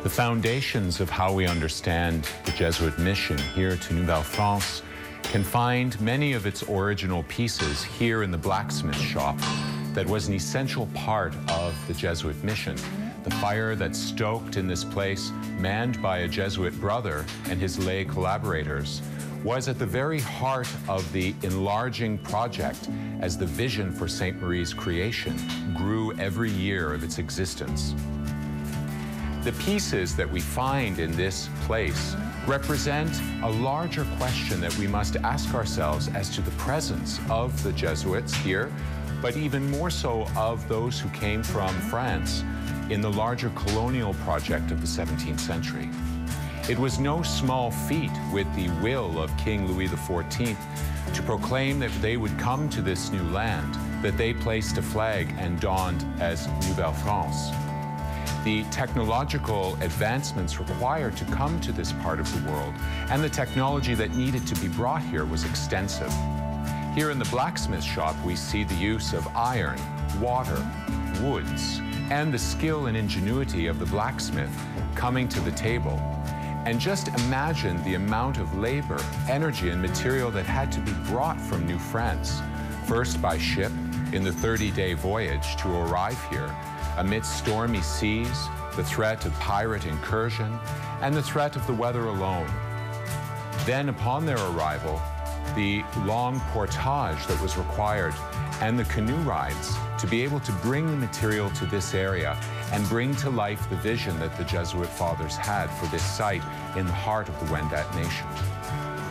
The foundations of how we understand the Jesuit mission here to Nouvelle-France can find many of its original pieces here in the blacksmith shop that was an essential part of the Jesuit mission. The fire that's stoked in this place, manned by a Jesuit brother and his lay collaborators, was at the very heart of the enlarging project as the vision for Ste. Marie's creation grew every year of its existence. The pieces that we find in this place represent a larger question that we must ask ourselves as to the presence of the Jesuits here, but even more so of those who came from France in the larger colonial project of the 17th century. It was no small feat with the will of King Louis XIV to proclaim that they would come to this new land, that they placed a flag and donned as Nouvelle-France. The technological advancements required to come to this part of the world and the technology that needed to be brought here was extensive. Here in the blacksmith shop, we see the use of iron, water, woods, and the skill and ingenuity of the blacksmith coming to the table. And just imagine the amount of labor, energy, and material that had to be brought from New France, first by ship in the 30-day voyage to arrive here, amidst stormy seas, the threat of pirate incursion, and the threat of the weather alone. Then, upon their arrival, the long portage that was required and the canoe rides to be able to bring the material to this area and bring to life the vision that the Jesuit fathers had for this site in the heart of the Wendat Nation.